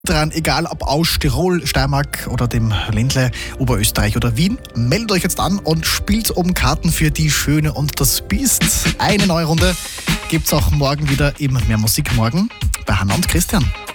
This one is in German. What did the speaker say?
dran, egal ob aus Tirol, Steiermark oder dem Ländle, Oberösterreich oder Wien. Meldet euch jetzt an und spielt um Karten für Die Schöne und das Biest. Eine neue Runde gibt's auch morgen wieder im Mehr Musik morgen bei Hanna und Christian.